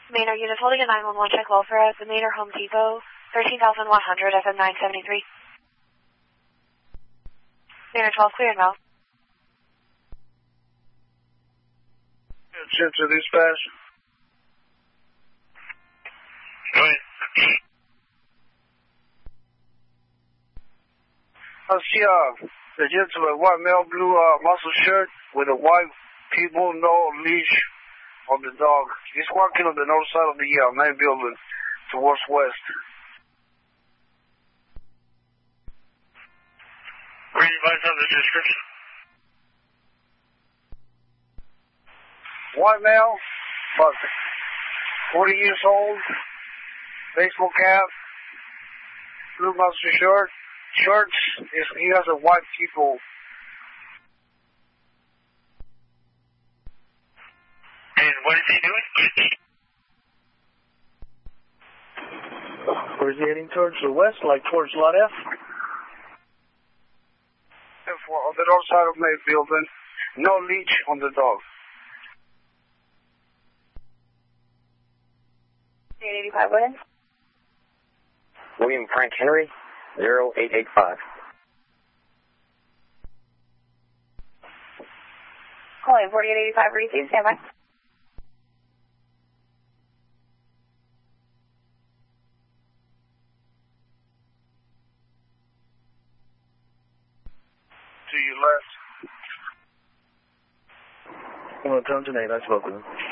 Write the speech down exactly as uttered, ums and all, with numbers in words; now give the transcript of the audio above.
Maynard unit holding a nine one one check welfare at the Maynard Home Depot, thirteen thousand one hundred, F M nine seventy-three. Maynard twelve, clear and well. Central dispatch. Go ahead. I see uh, the gentleman, white male, blue uh, muscle shirt with a white people, no leash on the dog. He's walking on the north side of the uh, main building towards west. Where you guys have the description? White male, about forty years old, baseball cap, blue muscle shirt, shirts. He has a white people. And what is he doing? Where is he heading towards the west, like towards Lot F? On the north side of main building, no leash on the dog. eight eighty-five, what in? William Frank Henry, zero eight eight five. Calling forty-eight eighty-five, receive, stand by. To your left. Well, Tom tonight, I spoke with him.